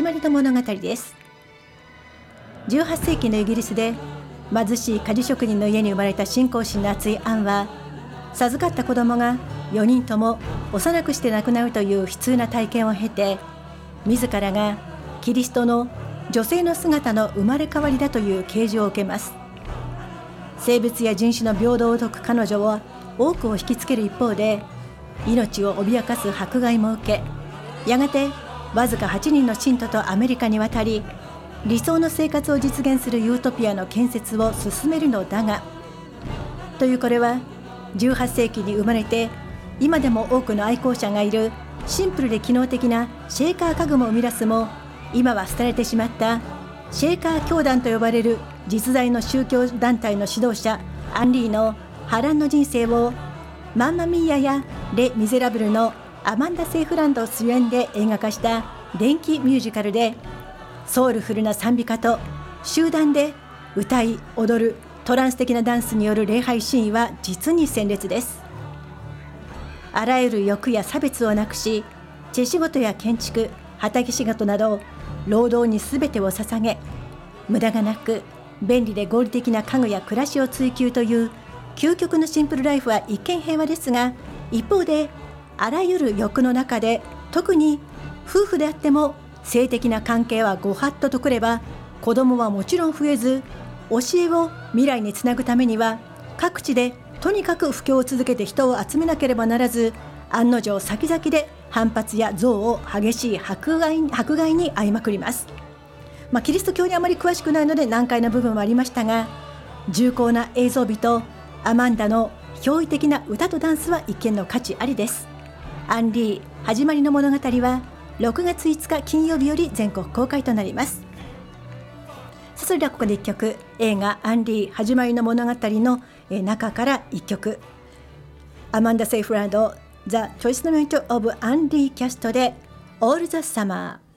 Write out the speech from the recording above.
まりの物語です。18世紀のイギリスで貧しい鍛冶職人の家に生まれた信仰心の厚いアンは、授かった子供が4人とも幼くして亡くなるという悲痛な体験を経て、自らがキリストの女性の姿の生まれ変わりだという啓示を受けます。性別や人種の平等を説く彼女は多くを引きつける一方で、命を脅かす迫害も受け、やがてわずか8人の信徒とアメリカに渡り、理想の生活を実現するユートピアの建設を進めるのだが、というこれは18世紀に生まれて今でも多くの愛好者がいるシンプルで機能的なシェーカー家具も生み出すも、今は廃れてしまったシェーカー教団と呼ばれる実在の宗教団体の指導者アンリーの波乱の人生を、マンマミーアやレ・ミゼラブルのアマンダ・セイフランド主演で映画化した電気ミュージカルで、ソウルフルな賛美歌と集団で歌い踊るトランス的なダンスによる礼拝シーンは実に鮮烈です。あらゆる欲や差別をなくし、手仕事や建築、畑仕事など労働に全てを捧げ、無駄がなく便利で合理的な家具や暮らしを追求という究極のシンプルライフは一見平和ですが、一方であらゆる欲の中で、特に夫婦であっても性的な関係はご法度とくれば、子供はもちろん増えず、教えを未来につなぐためには各地でとにかく布教を続けて人を集めなければならず、案の定先々で反発や憎悪を激しい迫害に遭いまくります。キリスト教にあまり詳しくないので難解な部分はありましたが、重厚な映像美とアマンダの驚異的な歌とダンスは一見の価値ありです。アンリー始まりの物語は6月5日金曜日より全国公開となります。それではここで1曲、映画アンリー始まりの物語の中から1曲、アマンダ・セイフランド The Choice Note of アンリーキャストで All the Summer。